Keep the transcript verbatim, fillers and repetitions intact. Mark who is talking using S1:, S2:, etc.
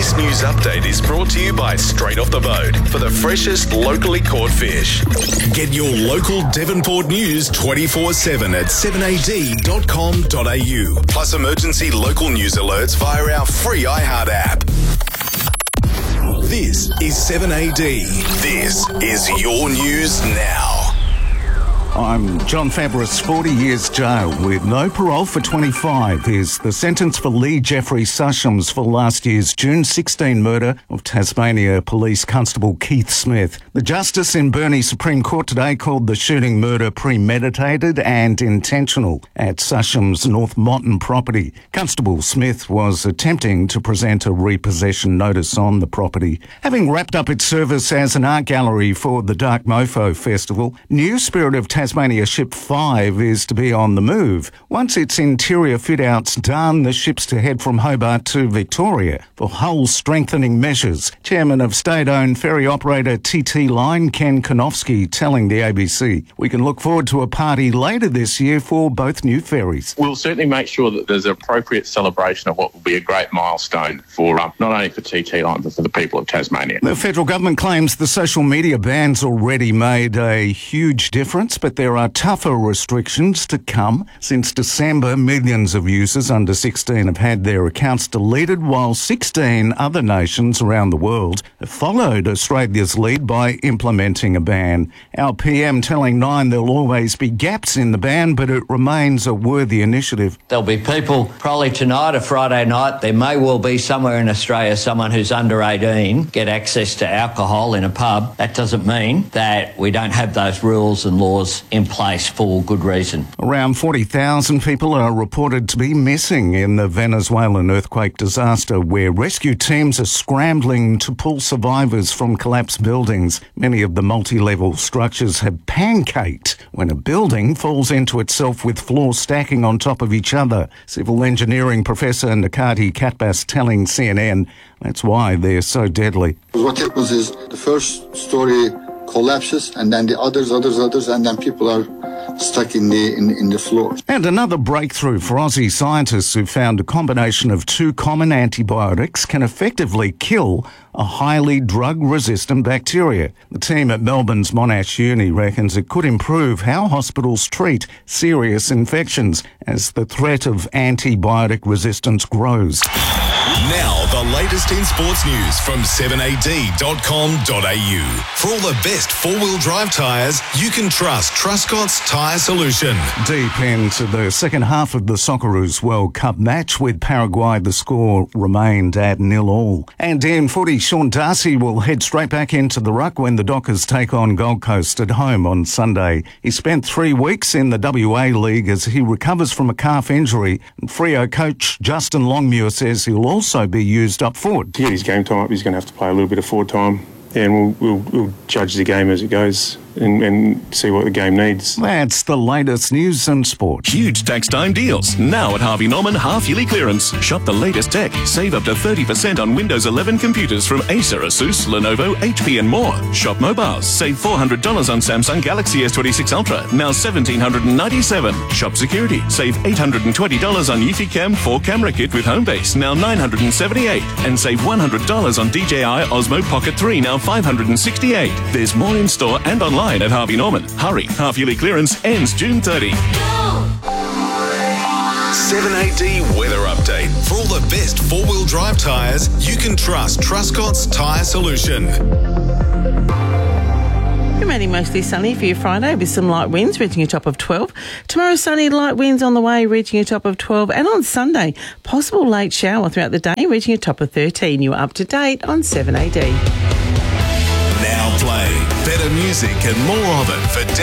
S1: This news update is brought to you by Straight Off the Boat for the freshest locally caught fish. Get your local Devonport news twenty-four seven at seven a d dot com dot a u. Plus emergency local news alerts via our free iHeart app. This is seven A D. This is your news now.
S2: I'm John Fabris. forty years jail with no parole for twenty-five is the sentence for Lee Jeffrey Sushams for last year's June sixteenth murder of Tasmania Police Constable Keith Smith. The Justice in Burnie Supreme Court today called the shooting murder premeditated and intentional at Sushams' North Moreton property. Constable Smith was attempting to present a repossession notice on the property. Having wrapped up its service as an art gallery for the Dark Mofo Festival, New Spirit of Tasmania Ship five is to be on the move. Once its interior fit-out's done, the ship's to head from Hobart to Victoria for hull strengthening measures. Chairman of state-owned ferry operator T T Line, Ken Konofsky, telling the A B C, "We can look forward to a party later this year for both new ferries."
S3: We'll certainly make sure that there's an appropriate celebration of what will be a great milestone for um, not only for T T Line but for the people of Tasmania.
S2: The federal government claims the social media ban's already made a huge difference, but there are tougher restrictions to come. Since December, millions of users under sixteen have had their accounts deleted, while sixteen other nations around the world have followed Australia's lead by implementing a ban. Our P M telling Nine there'll always be gaps in the ban, but it remains a worthy initiative.
S4: There'll be people probably tonight or Friday night. There may well be somewhere in Australia someone who's under eighteen get access to alcohol in a pub. That doesn't mean that we don't have those rules and laws in place for good reason.
S2: Around forty thousand people are reported to be missing in the Venezuelan earthquake disaster, where rescue teams are scrambling to pull survivors from collapsed buildings. Many of the multi-level structures have pancaked when a building falls into itself with floors stacking on top of each other. Civil engineering professor Nakati Katbas telling C N N that's why they're so deadly.
S5: What happens is the first story collapses and then the others, others, others, and then people are stuck in the in, in the floor.
S2: And another breakthrough for Aussie scientists who found a combination of two common antibiotics can effectively kill a highly drug-resistant bacteria. The team at Melbourne's Monash Uni reckons it could improve how hospitals treat serious infections as the threat of antibiotic resistance grows.
S1: Now, the latest in sports news from seven a d dot com dot a u. For all the best four-wheel drive tyres, you can trust Truscott's Tyre Solution.
S2: Deep into the second half of the Socceroos World Cup match with Paraguay, the score remained at nil all. And in footy, Sean Darcy will head straight back into the ruck when the Dockers take on Gold Coast at home on Sunday. He spent three weeks in the W A League as he recovers from a calf injury. And Freo coach Justin Longmuir says he'll also be used up forward.
S6: To get his game time up, he's going to have to play a little bit of forward time, and we'll, we'll, we'll judge the game as it goes and, and see what the game needs.
S2: That's the latest news and sport.
S7: Huge tax time deals now at Harvey Norman half-yearly clearance. Shop the latest tech. Save up to thirty percent on Windows eleven computers from Acer, Asus, Lenovo, H P and more. Shop mobiles. Save four hundred dollars on Samsung Galaxy S twenty-six Ultra, now one thousand seven hundred ninety-seven dollars. Shop security. Save eight hundred twenty dollars on Eufy Cam four camera kit with Homebase, now nine hundred seventy-eight dollars. And save one hundred dollars on D J I Osmo Pocket three, now five hundred sixty-eight dollars. There's more in store and online at Harvey Norman. Hurry, half-yearly clearance ends June thirtieth.
S1: seven A D weather update. For all the best four-wheel drive tyres, you can trust Truscott's Tyre Solution.
S8: Remaining mostly sunny for your Friday with some light winds reaching a top of twelve. Tomorrow sunny, light winds on the way reaching a top of twelve. And on Sunday, possible late shower throughout the day reaching a top of thirteen. You're up to date on seven A D.
S1: Now play better music and more of it for